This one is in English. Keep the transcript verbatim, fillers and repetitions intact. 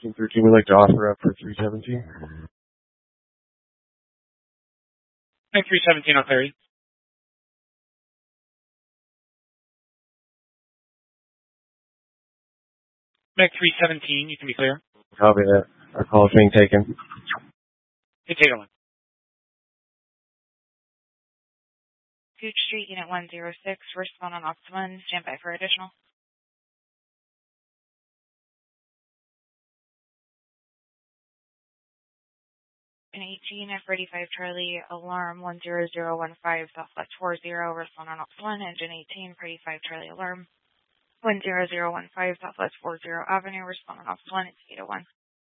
fourteen thirteen, we'd like to offer up for three seventeen. Make three seventeen on clarity. Make three seventeen, you can be clear. Copy that. Our call is being taken. Hey, take one. Gooch Street, Unit one oh six, respond on Optimum, stand by for additional. In eighteen, F thirty-five Charlie, alarm one zero zero one five, Southwest four zero, respond on Optimum, engine eighteen, thirty-five Charlie, alarm one zero zero one five, Southwest four zero Avenue, respond on Optimum, it's eight oh one.